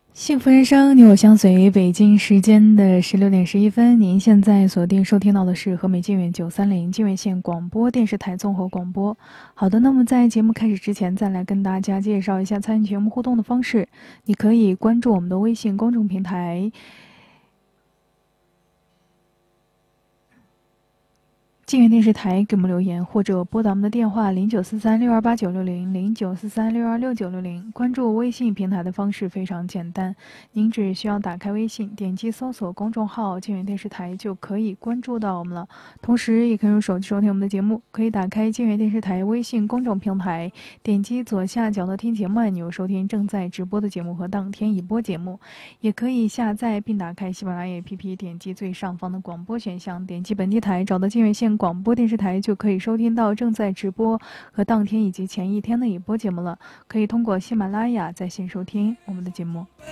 幸福人生，你我相随。北京时间的16点11分，您现在锁定收听到的是和美靖远930靖远县广播电视台综合广播。好的，那么在节目开始之前，再来跟大家介绍一下参与节目互动的方式。你可以关注我们的微信公众平台靖远电视台给我们留言，或者拨打我们的电话0943628960，0943626960。关注微信平台的方式非常简单，您只需要打开微信，点击搜索公众号靖远电视台就可以关注到我们了。同时也可以用手机收听我们的节目，可以打开靖远电视台微信公众平台，点击左下角的听节目按钮，收听正在直播的节目和当天已播节目。也可以下载并打开喜马拉雅 APP， 点击最上方的广播选项，点击本地台，找到靖远县广播电视台，就可以收听到正在直播和当天以及前一天的已播节目了。可以通过喜马拉雅在线收听我们的节目。